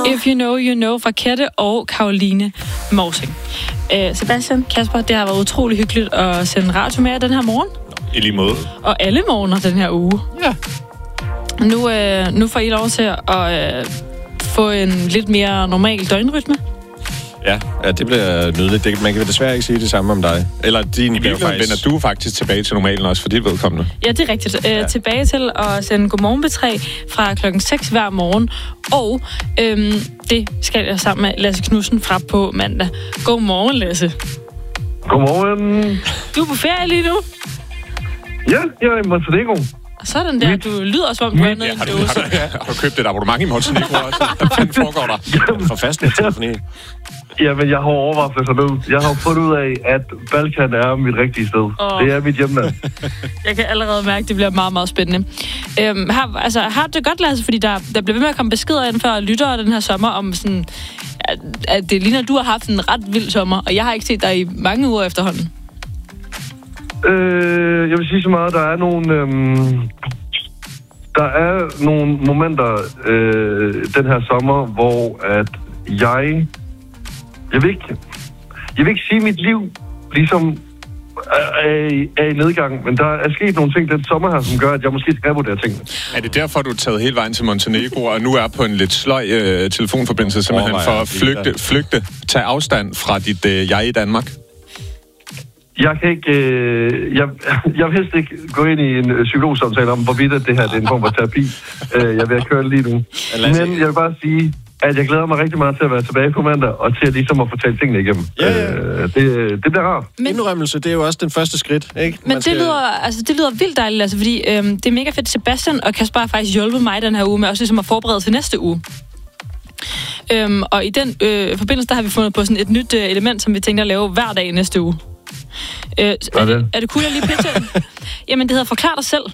If You Know, You Know fra Kette og Karoline Morsing. Sebastian, Kasper, det har været utrolig hyggeligt at sende radio med jer den her morgen. I lige måde. Og alle morgener den her uge. Ja. Nu får I lov til at få en lidt mere normal døgnrytme. Ja, det bliver nydeligt. Man kan desværre ikke sige det samme om dig. Eller din I virkeligheden vender du faktisk tilbage til normalen også, for dit vedkommende. Ja, det er rigtigt. Tilbage til at sende Godmorgen B3 fra klokken 6 hver morgen. Og det skal jeg sammen med Lasse Knudsen fra på mandag. Godmorgen, Lasse. Godmorgen. Du er på ferie lige nu? Ja, jeg er i Montenegro. Sådan der, du lyder som om du er nede i en dåse. Har du købt et abonnement i Montenegro også? Hvad fanden foregår der? For fastnettelefoni. Jamen, jeg har overvejet sig ned. Jeg har fundet ud af, at Balkan er mit rigtige sted. Det er mit hjemland. Jeg kan allerede mærke, at det bliver meget, meget spændende. Har du det godt, Lasse? Fordi der bliver ved med at komme beskeder ind før lyttere den her sommer om sådan, at det ligner, at du har haft en ret vild sommer, og jeg har ikke set dig i mange uger efterhånden. Jeg vil sige så meget, der er nogle momenter den her sommer, hvor at jeg vil ikke sige, at mit liv ligesom er i nedgang, men der er sket nogle ting den sommer her, som gør, at jeg måske skal revurdere tingene. Er det derfor, du er taget hele vejen til Montenegro, og nu er på en lidt sløj telefonforbindelse, simpelthen for at tage afstand fra dit jeg i Danmark? Jeg kan ikke... Jeg vil helst ikke gå ind i en psykologsamtale om, hvorvidt det her det er en form for terapi. Jeg vil køre lige nu. Men jeg vil bare sige, at jeg glæder mig rigtig meget til at være tilbage på mandag, og til at ligesom at fortælle tingene igennem. Det bliver rart. Indrømmelse, det er jo også den første skridt, ikke? Men det lyder vildt dejligt, altså, fordi det er mega fedt. Sebastian og Kasper har faktisk hjulpet mig den her uge med også ligesom at forberede til næste uge. Og i den forbindelse, der har vi fundet på sådan et nyt element, som vi tænker at lave hver dag næste uge. Er det cool, at lige pitche? Jamen, det hedder Forklar dig selv.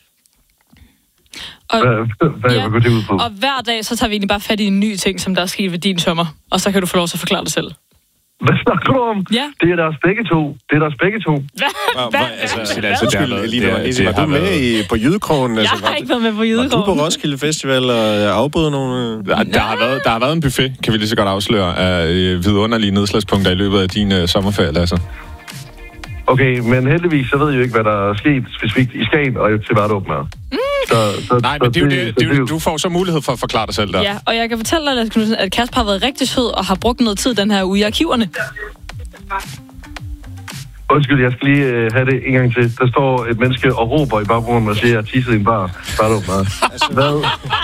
Og, hvad går det ud på? Og hver dag, så tager vi egentlig bare fat i en ny ting, som der er sket ved din sommer. Og så kan du få lov til at forklare dig selv. Hvad snakker du om? Ja. Det er deres begge to. Var du med på Jydekrogen? Jeg har ikke været med på Jydekrogen. Var du på Roskilde Festival og afbrød nogle... Der har været en buffet, kan vi lige så godt afsløre, af vidunderlige nedslagspunkter i løbet af din sommerferie, Lasse. Okay, men heldigvis, så ved jeg jo ikke, hvad der er sket specifikt i Skagen og til Vardåben er. Nej, men det er jo det, du får så mulighed for at forklare dig selv der. Ja, og jeg kan fortælle dig, Lasse Knudsen, at Kasper har været rigtig sød og har brugt noget tid den her uge i arkiverne. Undskyld, jeg skal lige have det en gang til. Der står et menneske og råber i baggrunden og siger, at jeg tisset i en bar. Hvad?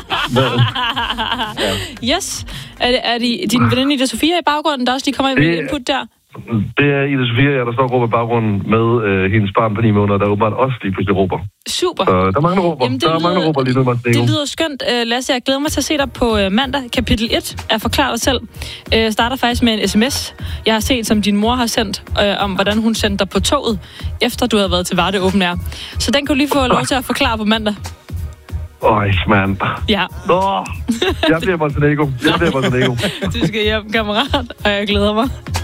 Ja. Yes. Er det din veninde Ida Sofia i baggrunden, der også lige kommer ind med input der? Det er Ida Sofia, der står og råber i baggrunden med hendes barn på 9 måneder, der åbenbart også lige pludselig råber. Super. Så der er mange råber. Mange råber lige nu. Det lyder skønt, Lasse. Jeg glæder mig til at se dig på mandag. Kapitel 1 er Forklar dig selv. Starter faktisk med en sms, jeg har set, som din mor har sendt, om hvordan hun sendte dig på toget, efter du havde været til Varde Open Air. Så den kan du lige få lov til at forklare på mandag. Mand. Ja. Jeg bliver Montenegro. Du skal hjem, kammerat, og jeg glæder mig.